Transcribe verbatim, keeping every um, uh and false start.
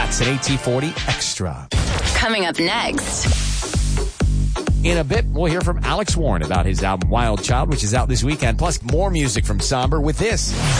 That's an A T forty Extra. Coming up next. In a bit, we'll hear from Alex Warren about his album Wild Child, which is out this weekend. Plus, more music from Somber with this.